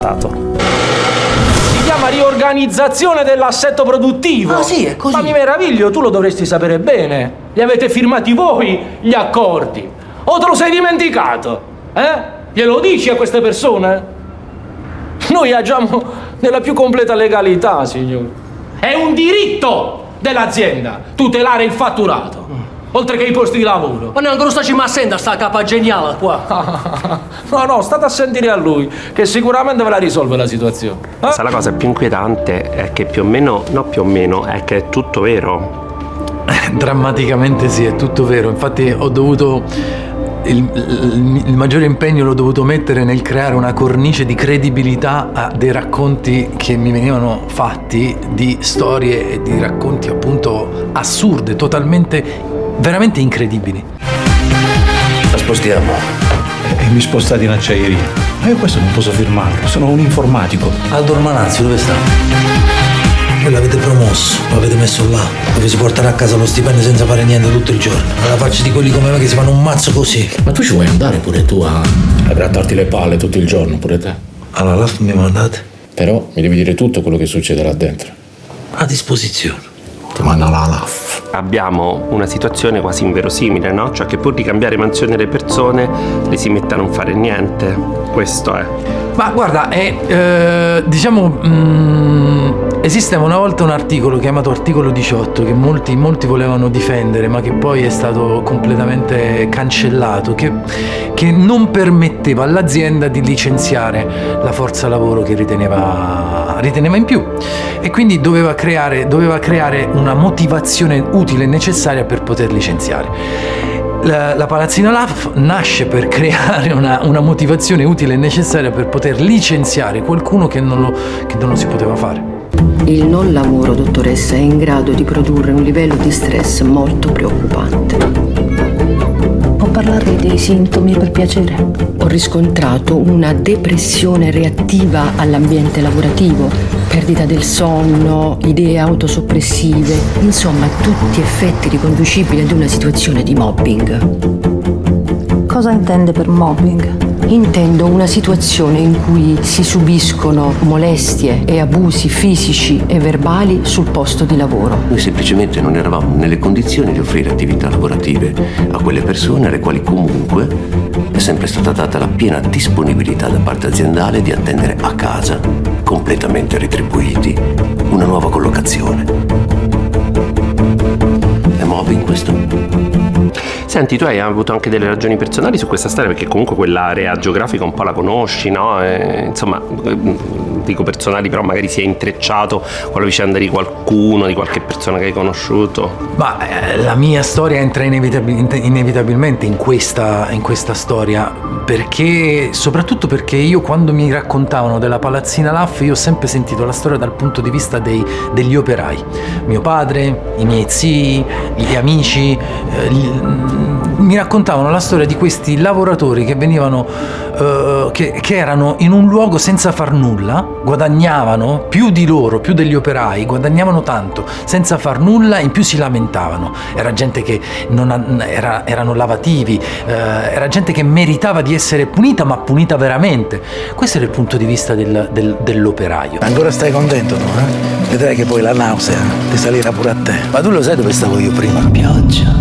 trattato. Si chiama riorganizzazione dell'assetto produttivo. Ah sì, è così. Ma mi meraviglio, tu lo dovresti sapere bene. Li avete firmati voi gli accordi. O te lo sei dimenticato? Glielo dici a queste persone? Noi agiamo nella più completa legalità, signore. È un diritto dell'azienda tutelare il fatturato, oltre che i posti di lavoro. Ma non sta ci ma senta sta capa geniale qua. No, state a sentire a lui, che sicuramente ve la risolve la situazione. Sa, la cosa più inquietante è che è che è tutto vero. Drammaticamente sì, è tutto vero. Infatti ho dovuto il maggiore impegno l'ho dovuto mettere nel creare una cornice di credibilità a dei racconti che mi venivano fatti, di storie e di racconti appunto assurde, totalmente, veramente incredibili. La spostiamo. E mi spostate in acciaieria. Ma io questo non posso firmarlo, sono un informatico. Aldo Ormanazzi, dove sta? Voi l'avete promosso, lo avete messo là, dove si porterà a casa lo stipendio senza fare niente tutto il giorno. Alla faccia di quelli come me che si fanno un mazzo così. Ma tu ci vuoi andare pure tu a grattarti le palle tutto il giorno, pure te? Allora, là mi mandate? Però mi devi dire tutto quello che succede là dentro. A disposizione. Ti manda la LAF. Abbiamo una situazione quasi inverosimile, no? Cioè che pur di cambiare mansione le persone le si mette a non fare niente. Questo è. Ma guarda, esisteva una volta un articolo chiamato articolo 18 che molti volevano difendere, ma che poi è stato completamente cancellato, che non permetteva all'azienda di licenziare la forza lavoro che riteneva in più, e quindi doveva creare una motivazione utile e necessaria per poter licenziare. La Palazzina LAF nasce per creare una motivazione utile e necessaria per poter licenziare qualcuno che non lo si poteva fare. Il non lavoro, dottoressa, è in grado di produrre un livello di stress molto preoccupante. Può parlare dei sintomi, per piacere? Ho riscontrato una depressione reattiva all'ambiente lavorativo, perdita del sonno, idee autosoppressive, insomma tutti effetti riconducibili ad una situazione di mobbing. Cosa intende per mobbing? Intendo una situazione in cui si subiscono molestie e abusi fisici e verbali sul posto di lavoro. Noi semplicemente non eravamo nelle condizioni di offrire attività lavorative a quelle persone alle quali comunque è sempre stata data la piena disponibilità da parte aziendale di attendere a casa, completamente retribuiti, una nuova collocazione. È mobbing questo? Senti, tu hai avuto anche delle ragioni personali su questa storia, perché comunque quell'area geografica un po' la conosci, no? Insomma, dico personali, però magari si è intrecciato con la vicenda di qualcuno, di qualche persona che hai conosciuto. Ma la mia storia entra inevitabilmente in questa storia, perché soprattutto perché io, quando mi raccontavano della Palazzina LAF, io ho sempre sentito la storia dal punto di vista degli operai. Mio padre, i miei zii, gli amici, mi raccontavano la storia di questi lavoratori che venivano, che erano in un luogo senza far nulla, guadagnavano più di loro, più degli operai, guadagnavano tanto senza far nulla, in più si lamentavano. Era gente che erano lavativi, era gente che meritava di essere punita, ma punita veramente. Questo era il punto di vista dell'operaio. Ancora stai contento tu, eh? Vedrai che poi la nausea ti salirà pure a te. Ma tu lo sai dove stavo io prima? Pioggia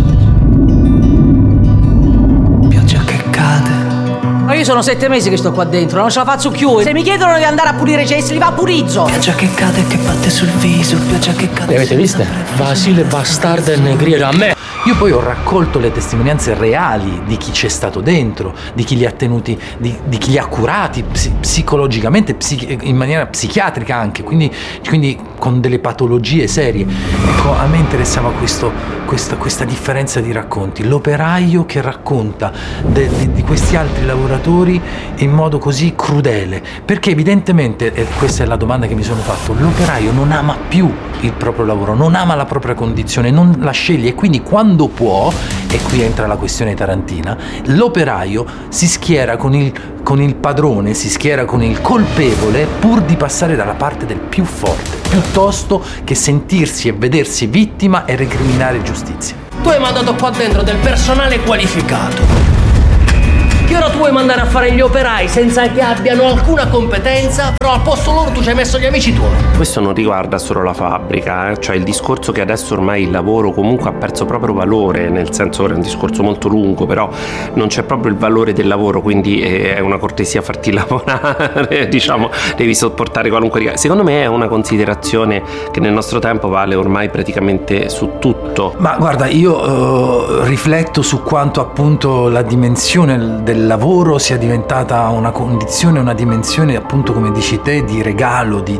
che cade. Ma io sono 7 mesi che sto qua dentro, non ce la faccio più. Se mi chiedono di andare a pulire i cessi, li va a purizzo. Pioggia che cade e che batte sul viso, pioggia che cade. Le avete viste? Basile, bastarda e negriere a me. Io poi ho raccolto le testimonianze reali di chi c'è stato dentro, di chi li ha tenuti, di chi li ha curati psicologicamente, in maniera psichiatrica anche, quindi con delle patologie serie. Ecco, a me interessava questa differenza di racconti, l'operaio che racconta di questi altri lavoratori in modo così crudele, perché evidentemente, e questa è la domanda che mi sono fatto, l'operaio non ama più il proprio lavoro, non ama la propria condizione, non la sceglie, e quindi quando può, e qui entra la questione tarantina, l'operaio si schiera con il padrone, si schiera con il colpevole pur di passare dalla parte del più forte, piuttosto che sentirsi e vedersi vittima e recriminare giustizia. Tu hai mandato qua dentro del personale qualificato. Che ora tu vuoi mandare a fare gli operai senza che abbiano alcuna competenza, però al posto loro tu ci hai messo gli amici tuoi. Questo non riguarda solo la fabbrica, cioè il discorso che adesso ormai il lavoro comunque ha perso proprio valore, nel senso, ora è un discorso molto lungo, però non c'è proprio il valore del lavoro, quindi è una cortesia farti lavorare, diciamo, devi sopportare qualunque riga. Secondo me è una considerazione che nel nostro tempo vale ormai praticamente su tutto. Ma guarda, io rifletto su quanto appunto la dimensione del lavoro sia diventata una condizione, una dimensione appunto, come dici te, di regalo, di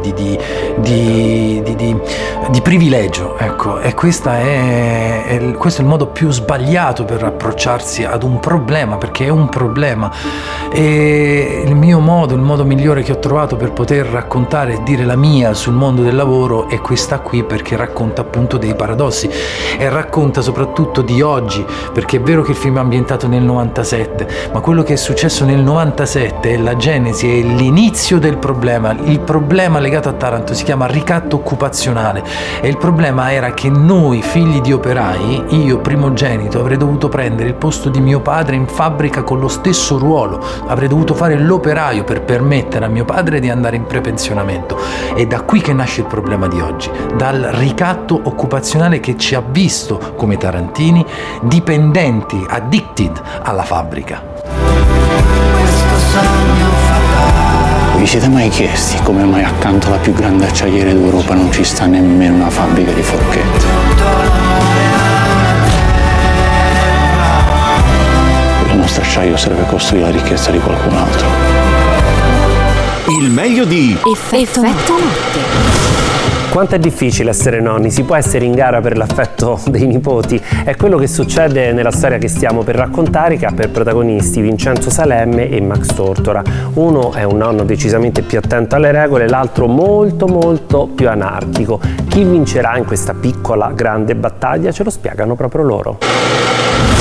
privilegio, ecco. E questo è il modo più sbagliato per approcciarsi ad un problema, perché è un problema. E il modo migliore che ho trovato per poter raccontare e dire la mia sul mondo del lavoro è questa qui, perché racconta appunto dei paradossi e racconta soprattutto di oggi, perché è vero che il film è ambientato nel 97, ma quello che è successo nel 97 è la genesi, è l'inizio del problema. Il problema legato a Taranto si chiama ricatto occupazionale, e il problema era che noi, figli di operai, io primogenito, avrei dovuto prendere il posto di mio padre in fabbrica con lo stesso ruolo, avrei dovuto fare l'operaio per permettere a mio padre di andare in prepensionamento. È da qui che nasce il problema di oggi, dal ricatto occupazionale che ci ha visto come tarantini dipendenti, addicted alla fabbrica. Vi siete mai chiesti come mai accanto alla più grande acciaiera d'Europa non ci sta nemmeno una fabbrica di forchette? Il nostro acciaio serve a costruire la ricchezza di qualcun altro. Il meglio di Effetto Notte. Quanto è difficile essere nonni, si può essere in gara per l'affetto dei nipoti. È quello che succede nella storia che stiamo per raccontare, che ha per protagonisti Vincenzo Salemme e Max Tortora. Uno è un nonno decisamente più attento alle regole, l'altro molto più anarchico. Chi vincerà in questa piccola grande battaglia ce lo spiegano proprio loro.